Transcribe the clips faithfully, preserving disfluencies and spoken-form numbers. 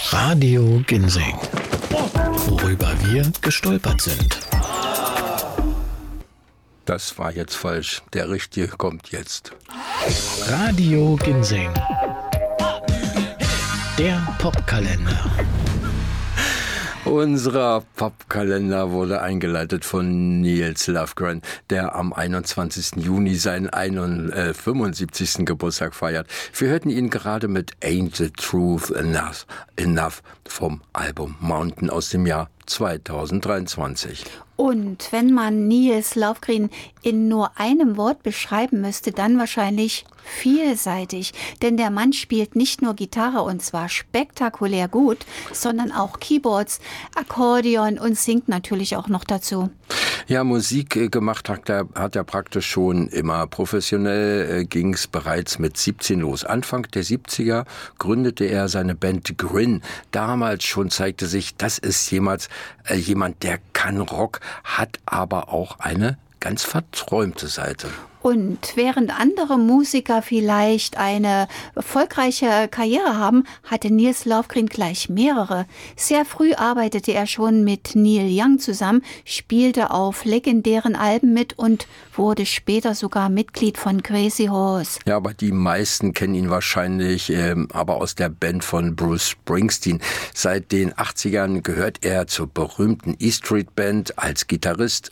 Radio Ginseng. Worüber wir gestolpert sind. Das war jetzt falsch. Der richtige kommt jetzt. Radio Ginseng. Der Popkalender. Unser Popkalender wurde eingeleitet von Nils Lofgren, der am einundzwanzigsten Juni seinen fünfundsiebzigsten Geburtstag feiert. Wir hörten ihn gerade mit Ain't the Truth Enough, enough vom Album Mountain aus dem Jahr zweitausenddreiundzwanzig. Und wenn man Nils Lofgren in nur einem Wort beschreiben müsste, dann wahrscheinlich vielseitig. Denn der Mann spielt nicht nur Gitarre und zwar spektakulär gut, sondern auch Keyboards, Akkordeon und singt natürlich auch noch dazu. Ja, Musik gemacht hat er, hat er praktisch schon immer. Professionell äh, ging es bereits mit siebzehn los. Anfang der siebziger gründete er seine Band Grin. Damals schon zeigte sich, das ist jemals, äh, jemand, der kann Rock, hat aber auch eine ganz verträumte Seite. Und während andere Musiker vielleicht eine erfolgreiche Karriere haben, hatte Nils Lofgren gleich mehrere. Sehr früh arbeitete er schon mit Neil Young zusammen, spielte auf legendären Alben mit und wurde später sogar Mitglied von Crazy Horse. Ja, aber die meisten kennen ihn wahrscheinlich ähm, aber aus der Band von Bruce Springsteen. Seit den achtzigern gehört er zur berühmten E Street Band als Gitarrist,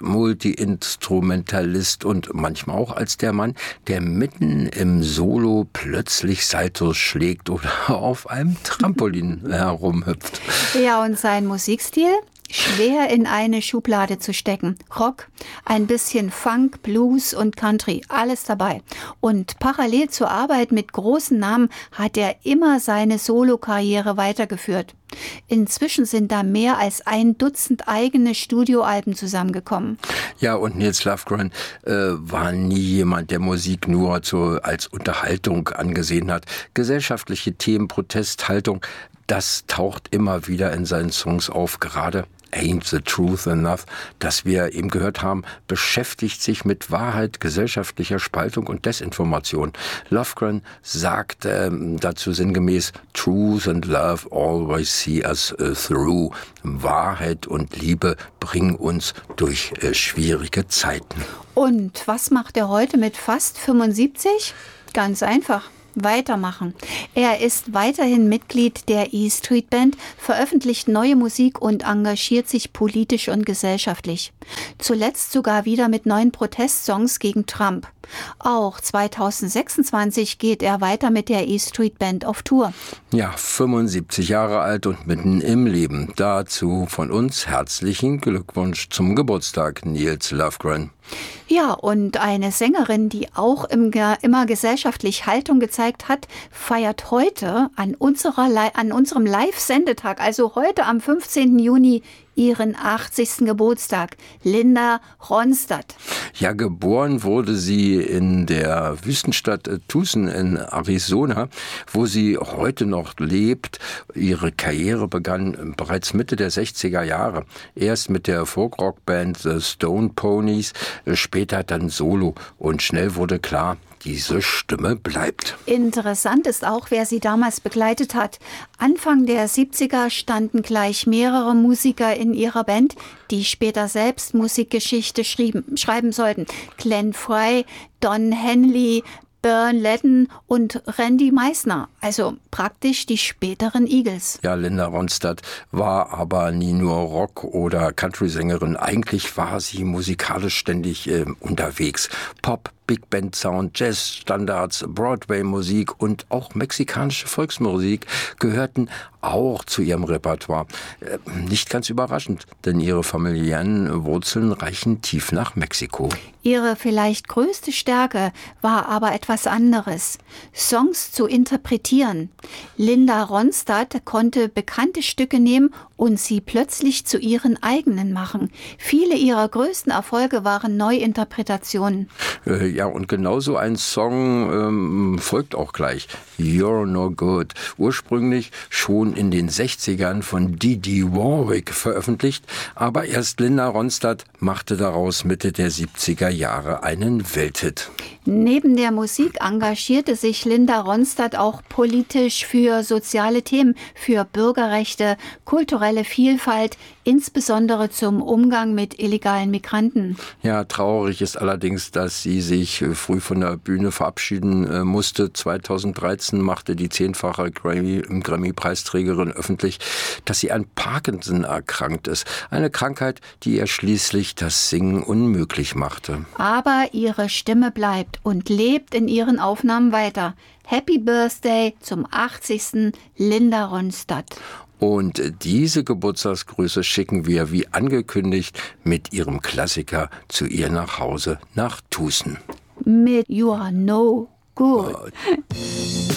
Multi-Instrumentalist und manchmal auch als als der Mann, der mitten im Solo plötzlich Saltos schlägt oder auf einem Trampolin herumhüpft. Ja, und sein Musikstil? Schwer in eine Schublade zu stecken. Rock, ein bisschen Funk, Blues und Country, alles dabei. Und parallel zur Arbeit mit großen Namen hat er immer seine Solokarriere weitergeführt. Inzwischen sind da mehr als ein Dutzend eigene Studioalben zusammengekommen. Ja, und Nils Lofgren äh, war nie jemand, der Musik nur zu, als Unterhaltung angesehen hat. Gesellschaftliche Themen, Protesthaltung, das taucht immer wieder in seinen Songs auf, gerade Ain't the Truth Enough, das wir eben gehört haben, beschäftigt sich mit Wahrheit, gesellschaftlicher Spaltung und Desinformation. Lofgren sagt ähm, dazu sinngemäß, Truth and Love always see us uh, through. Wahrheit und Liebe bringen uns durch äh, schwierige Zeiten. Und was macht er heute mit fast fünfundsiebzig? Ganz einfach. Weitermachen. Er ist weiterhin Mitglied der E Street Band, veröffentlicht neue Musik und engagiert sich politisch und gesellschaftlich. Zuletzt sogar wieder mit neuen Protestsongs gegen Trump. Auch zweitausendsechsundzwanzig geht er weiter mit der E Street Band auf Tour. Ja, fünfundsiebzig Jahre alt und mitten im Leben. Dazu von uns herzlichen Glückwunsch zum Geburtstag, Nils Lofgren. Ja, und eine Sängerin, die auch im, immer gesellschaftlich Haltung gezeigt hat, feiert heute an, unserer, an unserem Live-Sendetag, also heute am fünfzehnten Juni, ihren achtzigsten Geburtstag, Linda Ronstadt. Ja, geboren wurde sie in der Wüstenstadt Tucson in Arizona, wo sie heute noch lebt. Ihre Karriere begann bereits Mitte der sechziger Jahre. Erst mit der Folk-Rock-Band The Stone Ponies, später dann solo. Und schnell wurde klar, diese Stimme bleibt. Interessant ist auch, wer sie damals begleitet hat. Anfang der siebziger standen gleich mehrere Musiker in ihrer Band, die später selbst Musikgeschichte schrieben, schreiben sollten. Glenn Frey, Don Henley, Bern Ledden und Randy Meisner, also praktisch die späteren Eagles. Ja, Linda Ronstadt war aber nie nur Rock- oder Country-Sängerin. Eigentlich war sie musikalisch ständig äh, unterwegs. Pop, Big Band Sound, Jazz, Standards, Broadway-Musik und auch mexikanische Volksmusik gehörten auch zu ihrem Repertoire. Äh, nicht ganz überraschend, denn ihre familiären Wurzeln reichen tief nach Mexiko. Ihre vielleicht größte Stärke war aber etwas anderes: Songs zu interpretieren. Linda Ronstadt konnte bekannte Stücke nehmen und sie plötzlich zu ihren eigenen machen. Viele ihrer größten Erfolge waren Neuinterpretationen. Äh, ja, und genauso ein Song ähm, folgt auch gleich. You're No Good. Ursprünglich schon in den sechzigern von Didi Warwick veröffentlicht, aber erst Linda Ronstadt machte daraus Mitte der siebziger Jahre einen Welthit. Neben der Musik engagierte sich Linda Ronstadt auch politisch für soziale Themen, für Bürgerrechte, kulturelle Vielfalt, insbesondere zum Umgang mit illegalen Migranten. Ja, traurig ist allerdings, dass sie sich früh von der Bühne verabschieden musste. zweitausenddreizehn machte die zehnfache Grammy, Grammy-Preisträgerin öffentlich, dass sie an Parkinson erkrankt ist. Eine Krankheit, die ihr schließlich das Singen unmöglich machte. Aber ihre Stimme bleibt und lebt in ihren Aufnahmen weiter. Happy Birthday zum achtzigsten Linda Ronstadt. Und diese Geburtstagsgrüße schicken wir, wie angekündigt, mit ihrem Klassiker zu ihr nach Hause nach Tucson. Mit You Are No Good.